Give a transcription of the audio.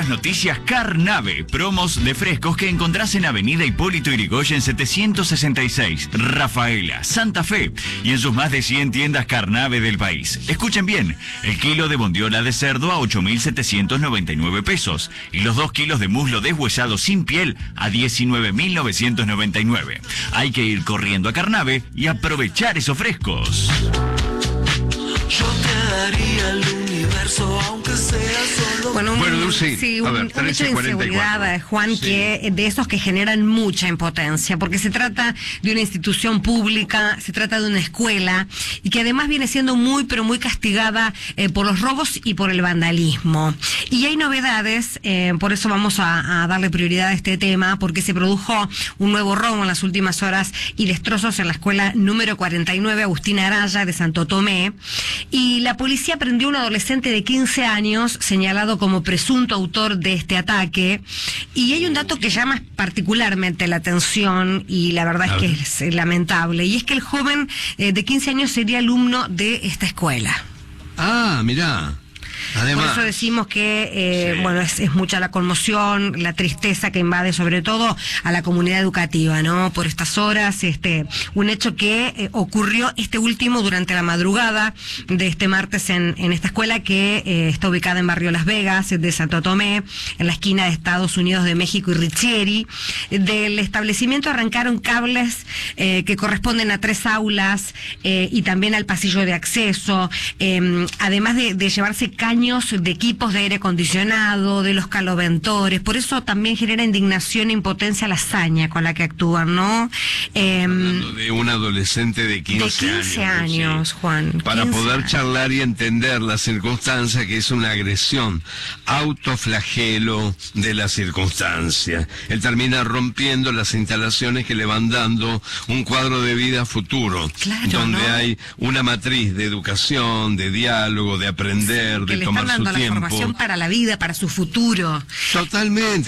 buenas noticias Carnave. Promos de frescos que encontrás en Avenida Hipólito Yrigoyen 766, Rafaela, Santa Fe y en sus más de 100 tiendas Carnave del país. Escuchen bien, el kilo de bondiola de cerdo a 8.799 pesos y los 2 kilos de muslo deshuesado sin piel a 19.999. Hay que ir corriendo a Carnave y aprovechar esos frescos. Yo te daría el universo, aunque sea solo... Bueno, Dulce, sí, a ver, un hecho de 13:44. inseguridad, Juan, Sí. que de esos que generan mucha impotencia, porque se trata de una institución pública, se trata de una escuela, y que además viene siendo muy, pero muy castigada por los robos y por el vandalismo. Y hay novedades, por eso vamos a darle prioridad a este tema, porque se produjo un nuevo robo en las últimas horas y destrozos en la escuela número 49, Agustín Araya, de Santo Tomé, y la policía prendió a un adolescente de 15 años, señalado como presunto autor de este ataque, y hay un dato que llama particularmente la atención, y la verdad es que es lamentable, y es que el joven de 15 años sería alumno de esta escuela. Ah, mirá. Además, Por eso decimos que, sí. bueno, es mucha la conmoción, la tristeza que invade sobre todo a la comunidad educativa, ¿no? Por estas horas, un hecho que ocurrió último durante la madrugada de este martes en esta escuela que está ubicada en barrio Las Vegas, de Santo Tomé, en la esquina de Estados Unidos de México y Richieri. Del establecimiento arrancaron cables que corresponden a 3 aulas y también al pasillo de acceso, además de llevarse caños de equipos de aire acondicionado, de los caloventores. Por eso también genera indignación e impotencia la hazaña con la que actúan, ¿no? hablando de un adolescente de 15 años. De 15 años, sí. Juan. Para 15 poder años. charlar y entender la circunstancia, que es una agresión, autoflagelo de la circunstancia. Él termina rompiendo las instalaciones que le van dando un cuadro de vida futuro, Claro, donde ¿no? hay una matriz de educación, de diálogo, de aprender, Que de le tomar están dando su la tiempo. formación para la vida, para su futuro. Totalmente.